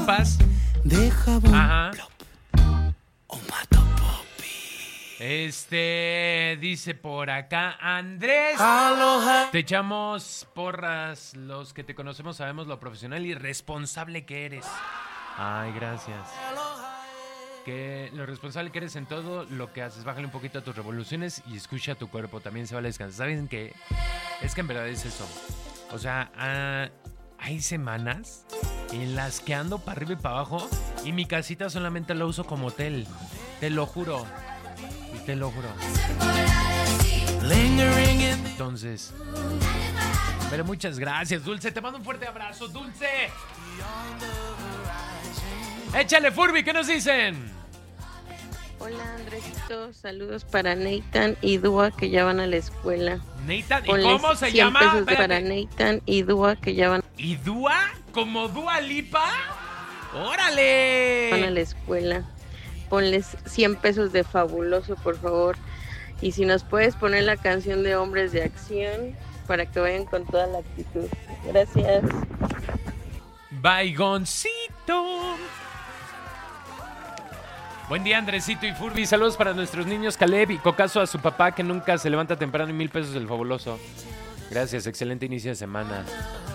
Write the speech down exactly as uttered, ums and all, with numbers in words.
compas. Deja bon, Ajá. o mato popi. Este, dice por acá Andrés. Aloha. Te echamos porras. Los que te conocemos sabemos lo profesional y responsable que eres. Ay, gracias. Que lo responsable que eres en todo lo que haces. Bájale un poquito a tus revoluciones y escucha a tu cuerpo. También se vale descansar. ¿Saben qué? Es que en verdad es eso. O sea, ah, hay semanas en las que ando para arriba y para abajo y mi casita solamente la uso como hotel. Te lo juro. Y te lo juro. Entonces, pero muchas gracias, Dulce. Te mando un fuerte abrazo, Dulce. Échale, Furby, ¿qué nos dicen? Hola, Andresito. Saludos para Nathan y Dua que ya van a la escuela. Nathan, ¿y Ponles cómo se cien llama? pesos Espérate. para Nathan y Dua que ya van, ¿Y Dua? ¿Como Dua Lipa? van a ¡Órale! la escuela. Ponles cien pesos de Fabuloso, por favor. Y si nos puedes poner la canción de Hombres de Acción para que vayan con toda la actitud. Gracias. Baigoncito. Buen día, Andresito y Furby. Saludos para nuestros niños Caleb y Cocazo, a su papá que nunca se levanta temprano, y mil pesos del Fabuloso. Gracias, excelente inicio de semana.